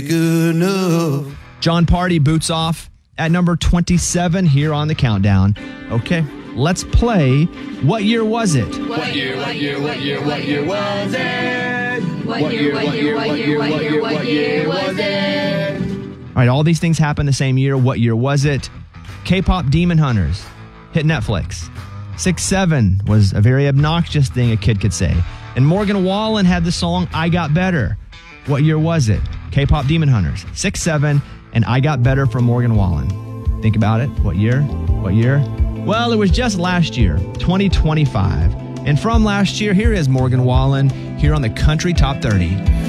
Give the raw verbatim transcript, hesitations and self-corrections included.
Good enough. John Party, Boots Off at number twenty-seven here on the countdown. Okay, let's play What Year Was It? What year, what year, what year, what year was it? What year, what year, what year, what year, what year was it? All right, all these things happened the same year. What year was it? K-pop Demon Hunters hit Netflix. six seven was a very obnoxious thing a kid could say. And Morgan Wallen had the song I Got Better. What year was it? K-pop Demon Hunters, six seven, and I Got Better from Morgan Wallen. Think about it. What year? What year? Well, it was just last year, twenty twenty-five. And from last year, here is Morgan Wallen here on the Country Top thirty.